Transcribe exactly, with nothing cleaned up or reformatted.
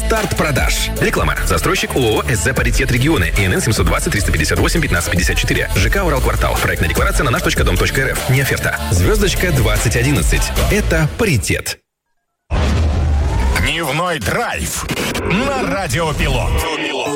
Старт продаж. Реклама. Застройщик ООО СЗ «Паритет Регионы». ИНН семьсот двадцать триста пятьдесят восемь пятнадцать пятьдесят четыре. ЖК «Уралквартал». Проектная декларация на наш точка дом точка рф. Не оферта. Звездочка двадцать одиннадцать. Это «Паритет». Дневной драйв на Радио Пилот.